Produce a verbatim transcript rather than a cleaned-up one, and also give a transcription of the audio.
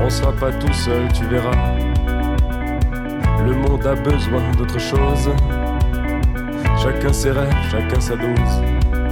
on sera pas tout seul, tu verras. Le monde a besoin d'autre chose. Chacun ses rêves, chacun sa dose.